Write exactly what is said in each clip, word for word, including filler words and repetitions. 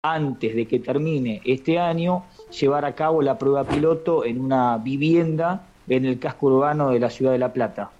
antes de que termine este año, llevar a cabo la prueba piloto en una vivienda en el casco urbano de la ciudad de La Plata.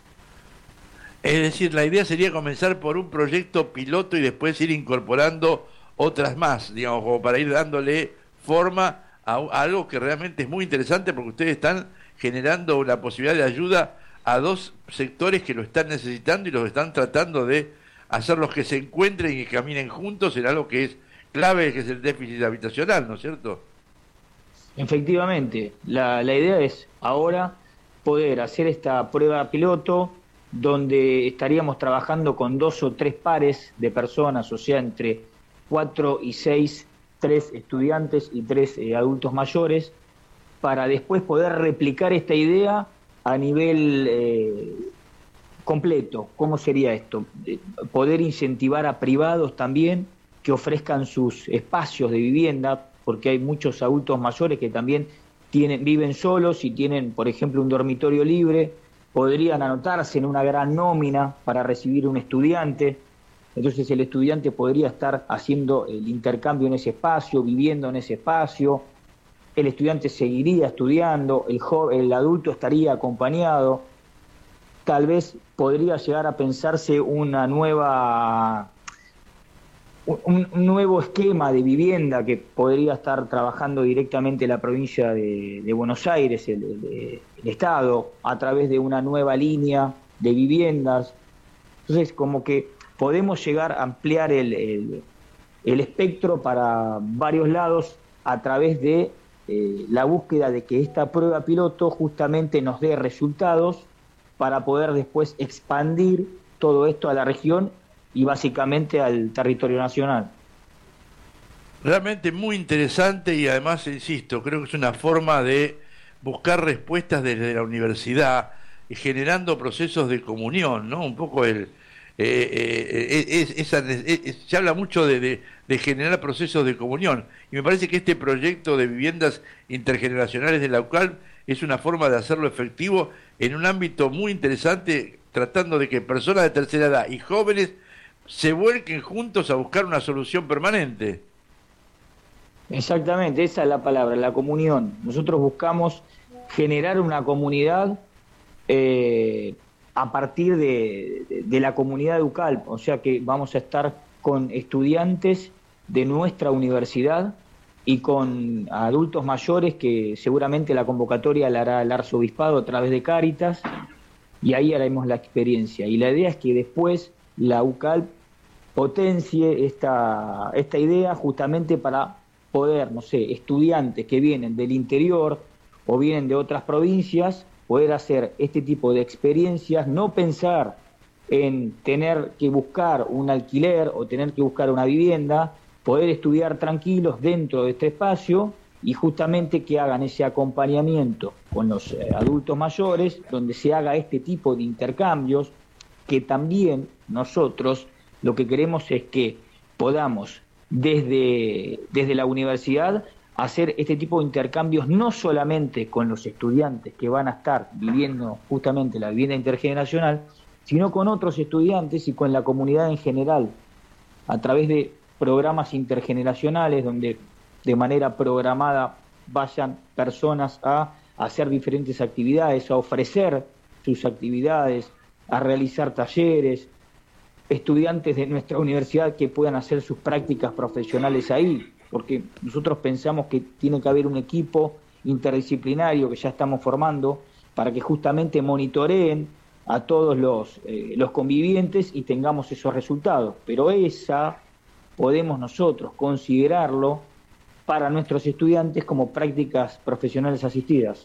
Es decir, la idea sería comenzar por un proyecto piloto y después ir incorporando otras más, digamos, como para ir dándole forma a, a algo que realmente es muy interesante, porque ustedes están generando una posibilidad de ayuda a dos sectores que lo están necesitando y los están tratando de hacerlos que se encuentren y que caminen juntos en algo que es clave, que es el déficit habitacional, ¿no es cierto? Efectivamente, la, la idea es ahora poder hacer esta prueba piloto donde estaríamos trabajando con dos o tres pares de personas, o sea, entre cuatro y seis, tres estudiantes y tres eh, adultos mayores, para después poder replicar esta idea a nivel eh, completo. ¿Cómo sería esto? Eh, poder incentivar a privados también que ofrezcan sus espacios de vivienda, porque hay muchos adultos mayores que también tienen, viven solos y tienen, por ejemplo, un dormitorio libre, podrían anotarse en una gran nómina para recibir un estudiante, entonces el estudiante podría estar haciendo el intercambio en ese espacio, viviendo en ese espacio, el estudiante seguiría estudiando, el, joven, el adulto estaría acompañado, tal vez podría llegar a pensarse una nueva... Un, un nuevo esquema de vivienda que podría estar trabajando directamente la provincia de, de Buenos Aires, el, el, el Estado, a través de una nueva línea de viviendas. Entonces, como que podemos llegar a ampliar el, el, el espectro para varios lados a través de eh, la búsqueda de que esta prueba piloto justamente nos dé resultados para poder después expandir todo esto a la región y básicamente al territorio nacional. Realmente muy interesante y además, insisto, creo que es una forma de buscar respuestas desde la universidad y generando procesos de comunión, ¿no? Un poco el... Eh, eh, es, esa, es, se habla mucho de, de, de generar procesos de comunión y me parece que este proyecto de viviendas intergeneracionales de la U C A L P es una forma de hacerlo efectivo en un ámbito muy interesante, tratando de que personas de tercera edad y jóvenes se vuelquen juntos a buscar una solución permanente. Exactamente, esa es la palabra, la comunión. Nosotros buscamos generar una comunidad eh, a partir de, de, de la comunidad de U C A L P, o sea que vamos a estar con estudiantes de nuestra universidad y con adultos mayores que seguramente la convocatoria la hará el arzobispado a través de Cáritas y ahí haremos la experiencia. Y la idea es que después la U C A L P potencie esta, esta idea justamente para poder, no sé, estudiantes que vienen del interior o vienen de otras provincias, poder hacer este tipo de experiencias, no pensar en tener que buscar un alquiler o tener que buscar una vivienda, poder estudiar tranquilos dentro de este espacio y justamente que hagan ese acompañamiento con los eh, adultos mayores, donde se haga este tipo de intercambios, que también nosotros lo que queremos es que podamos desde, desde la universidad hacer este tipo de intercambios no solamente con los estudiantes que van a estar viviendo justamente la vivienda intergeneracional, sino con otros estudiantes y con la comunidad en general, a través de programas intergeneracionales donde de manera programada vayan personas a hacer diferentes actividades, a ofrecer sus actividades, a realizar talleres, estudiantes de nuestra universidad que puedan hacer sus prácticas profesionales ahí, porque nosotros pensamos que tiene que haber un equipo interdisciplinario que ya estamos formando para que justamente monitoreen a todos los, eh, los convivientes y tengamos esos resultados. Pero esa podemos nosotros considerarlo para nuestros estudiantes como prácticas profesionales asistidas.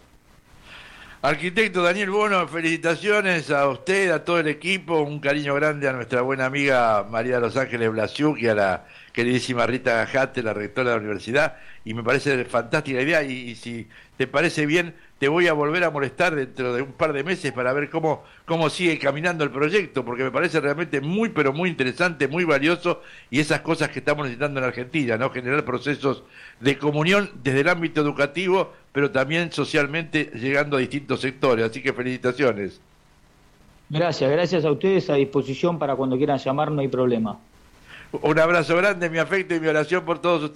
Arquitecto Daniel Bono, felicitaciones a usted, a todo el equipo, un cariño grande a nuestra buena amiga María de los Ángeles Blasiuk y a la queridísima Rita Gajate, la rectora de la universidad, y me parece fantástica idea, y, y si te parece bien, te voy a volver a molestar dentro de un par de meses para ver cómo, cómo sigue caminando el proyecto, porque me parece realmente muy, pero muy interesante, muy valioso, y esas cosas que estamos necesitando en Argentina, ¿no? Generar procesos de comunión desde el ámbito educativo, pero también socialmente llegando a distintos sectores, así que felicitaciones. Gracias, gracias a ustedes, a disposición para cuando quieran llamar, no hay problema. Un abrazo grande, mi afecto y mi oración por todos ustedes.